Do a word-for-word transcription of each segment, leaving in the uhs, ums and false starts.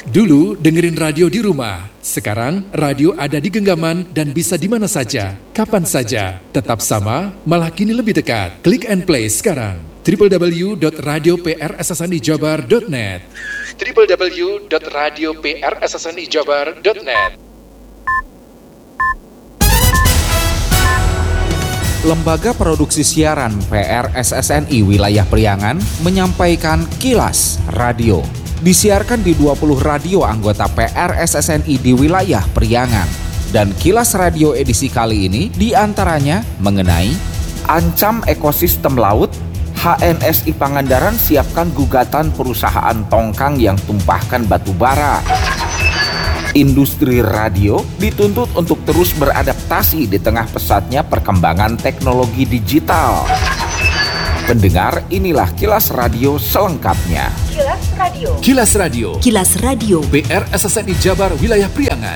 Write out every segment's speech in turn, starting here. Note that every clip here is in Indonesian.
Dulu dengerin radio di rumah, sekarang radio ada di genggaman dan bisa di mana saja, kapan saja. Tetap sama, malah kini lebih dekat. Klik and play sekarang. w w w dot radio p r s s n i jabar dot net w w w dot radio p r s s n i jabar dot net. Lembaga Produksi Siaran P R S S N I Wilayah Priangan menyampaikan Kilas Radio. Disiarkan di dua puluh radio anggota P R S S N I di wilayah Priangan. Dan Kilas Radio edisi kali ini diantaranya mengenai ancam ekosistem laut, H N S I Pangandaran siapkan gugatan perusahaan tongkang yang tumpahkan batu bara. Industri radio dituntut untuk terus beradaptasi di tengah pesatnya perkembangan teknologi digital. Pendengar, inilah Kilas Radio selengkapnya. Kilas Radio. Kilas Radio. Kilas Radio. P R S S N I Jabar Wilayah Priangan.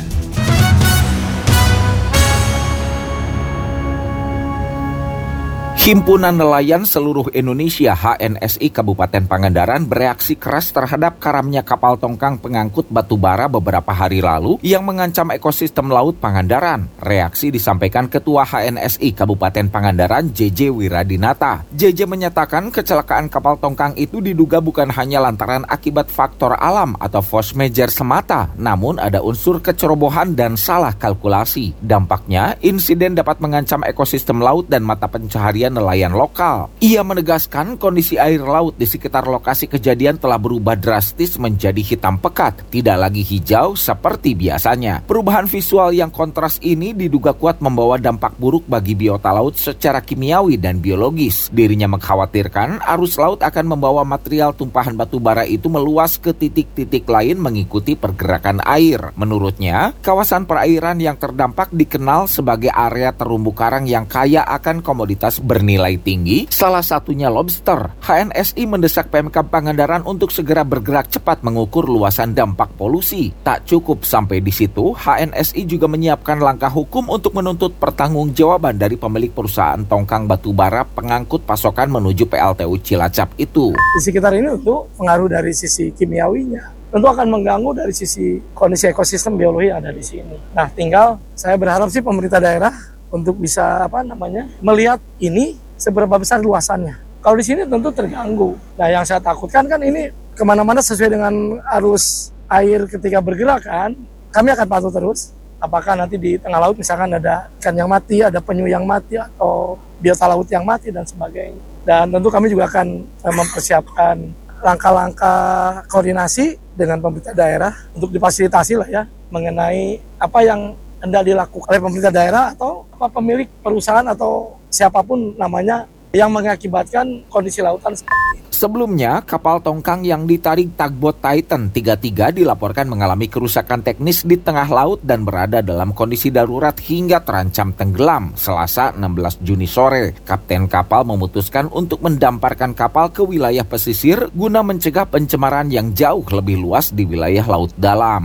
Himpunan Nelayan Seluruh Indonesia H N S I Kabupaten Pangandaran bereaksi keras terhadap karamnya kapal tongkang pengangkut batu bara beberapa hari lalu yang mengancam ekosistem laut Pangandaran. Reaksi disampaikan Ketua H N S I Kabupaten Pangandaran J J Wiradinata. J J menyatakan kecelakaan kapal tongkang itu diduga bukan hanya lantaran akibat faktor alam atau force majeure semata, namun ada unsur kecerobohan dan salah kalkulasi. Dampaknya, insiden dapat mengancam ekosistem laut dan mata pencaharian nelayan lokal. Ia menegaskan kondisi air laut di sekitar lokasi kejadian telah berubah drastis menjadi hitam pekat, tidak lagi hijau seperti biasanya. Perubahan visual yang kontras ini diduga kuat membawa dampak buruk bagi biota laut secara kimiawi dan biologis. Dirinya mengkhawatirkan arus laut akan membawa material tumpahan batu bara itu meluas ke titik-titik lain mengikuti pergerakan air. Menurutnya, kawasan perairan yang terdampak dikenal sebagai area terumbu karang yang kaya akan komoditas bernilai tinggi, salah satunya lobster. H N S I mendesak Pemkab Pangandaran untuk segera bergerak cepat mengukur luasan dampak polusi. Tak cukup sampai di situ, H N S I juga menyiapkan langkah hukum untuk menuntut pertanggungjawaban dari pemilik perusahaan tongkang batu bara pengangkut pasokan menuju P L T U Cilacap itu. Di sekitar ini tentu pengaruh dari sisi kimiawinya, tentu akan mengganggu dari sisi kondisi ekosistem biologi yang ada di sini. Nah, tinggal saya berharap sih pemerintah daerah untuk bisa apa namanya melihat ini seberapa besar luasannya. Kalau di sini tentu terganggu. Nah, yang saya takutkan kan ini kemana-mana sesuai dengan arus air ketika bergerak kan. Kami akan pantau terus. Apakah nanti di tengah laut misalkan ada ikan yang mati, ada penyu yang mati, atau biota laut yang mati dan sebagainya. Dan tentu kami juga akan mempersiapkan langkah-langkah koordinasi dengan pemerintah daerah untuk difasilitasi lah ya mengenai apa yang hendak dilakukan oleh pemerintah daerah atau apa pemilik perusahaan atau siapapun namanya yang mengakibatkan kondisi lautan seperti ini. Sebelumnya, kapal tongkang yang ditarik tugboat Titan tiga puluh tiga dilaporkan mengalami kerusakan teknis di tengah laut dan berada dalam kondisi darurat hingga terancam tenggelam. Selasa enam belas Juni sore, kapten kapal memutuskan untuk mendamparkan kapal ke wilayah pesisir guna mencegah pencemaran yang jauh lebih luas di wilayah laut dalam.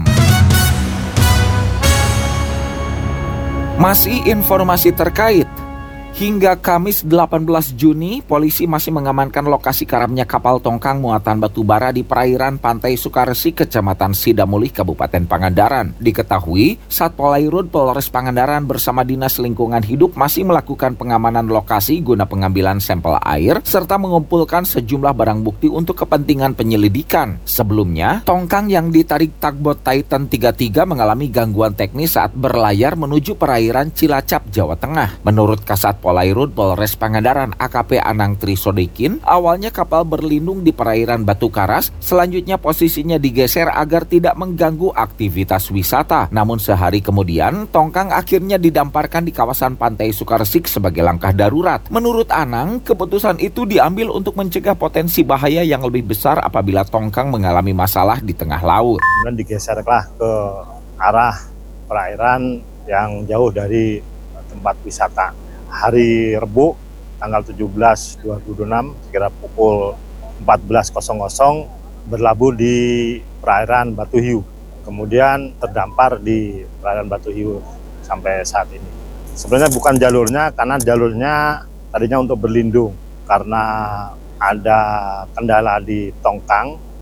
Masih informasi terkait. Hingga Kamis delapan belas Juni, polisi masih mengamankan lokasi karamnya kapal tongkang muatan batu bara di perairan Pantai Sukaresi, Kecamatan Sidamulih, Kabupaten Pangandaran. Diketahui, Satpol Airut Polres Pangandaran bersama Dinas Lingkungan Hidup masih melakukan pengamanan lokasi guna pengambilan sampel air serta mengumpulkan sejumlah barang bukti untuk kepentingan penyelidikan. Sebelumnya, tongkang yang ditarik tugboat Titan tiga puluh tiga mengalami gangguan teknis saat berlayar menuju perairan Cilacap, Jawa Tengah. Menurut Kasat Polairut Polres Pangandaran A K P Anang Trisodikin, awalnya kapal berlindung di perairan Batu Karas, selanjutnya posisinya digeser agar tidak mengganggu aktivitas wisata. Namun sehari kemudian, tongkang akhirnya didamparkan di kawasan Pantai Sukaresik sebagai langkah darurat. Menurut Anang, keputusan itu diambil untuk mencegah potensi bahaya yang lebih besar apabila tongkang mengalami masalah di tengah laut. Kemudian digeserlah ke arah perairan yang jauh dari tempat wisata. Hari Rebu tanggal tujuh belas dua ribu dua puluh enam sekira pukul empat belas berlabuh di perairan Batu Hiu. Kemudian terdampar di perairan Batu Hiu sampai saat ini. Sebenarnya bukan jalurnya, karena jalurnya tadinya untuk berlindung. Karena ada kendala di tongkang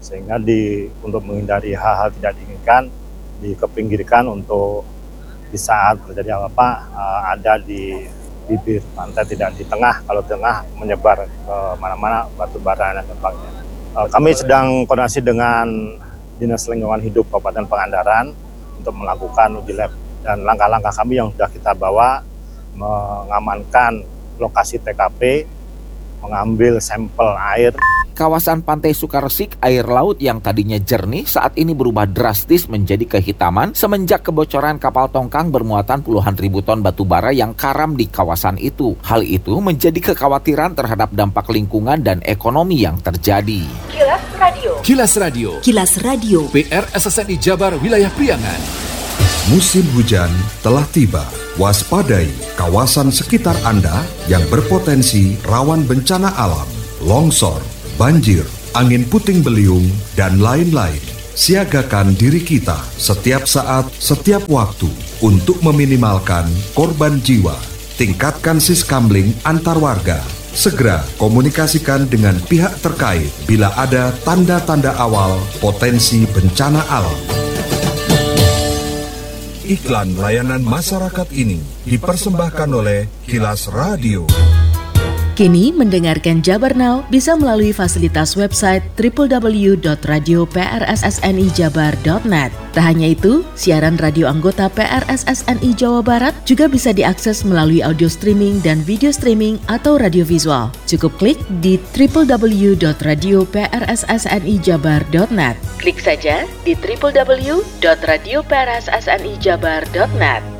sehingga di untuk menghindari hal-hal tidak diinginkan dikepinggirkan untuk di saat terjadi apa-apa uh, ada di bibir pantai, tidak di tengah. Kalau tengah menyebar ke mana-mana batu bara dan sebagainya. Uh, kami sedang koordinasi dengan Dinas Lingkungan Hidup Kabupaten Pangandaran untuk melakukan uji lab, dan langkah-langkah kami yang sudah kita bawa mengamankan lokasi T K P, mengambil sampel air. Kawasan Pantai Sukaresik, air laut yang tadinya jernih saat ini berubah drastis menjadi kehitaman semenjak kebocoran kapal tongkang bermuatan puluhan ribu ton batu bara yang karam di kawasan itu. Hal itu menjadi kekhawatiran terhadap dampak lingkungan dan ekonomi yang terjadi. Kilas Radio. Kilas Radio. Kilas Radio. P R S S N I Jabar Wilayah Priangan. Musim hujan telah tiba. Waspadai kawasan sekitar Anda yang berpotensi rawan bencana alam, longsor, banjir, angin puting beliung, dan lain-lain. Siagakan diri kita setiap saat, setiap waktu untuk meminimalkan korban jiwa. Tingkatkan siskamling antar warga. Segera komunikasikan dengan pihak terkait bila ada tanda-tanda awal potensi bencana alam. Iklan layanan masyarakat ini dipersembahkan oleh Kilas Radio. Kini mendengarkan Jabar Now bisa melalui fasilitas website double-u double-u double-u dot radio p r s s n i jabar dot net. Tak hanya itu, siaran radio anggota P R S S N I Jawa Barat juga bisa diakses melalui audio streaming dan video streaming atau radio visual. Cukup klik di double-u double-u double-u dot radio p r s s n i jabar dot net. Klik saja di double-u double-u double-u dot radio p r s s n i jabar dot net.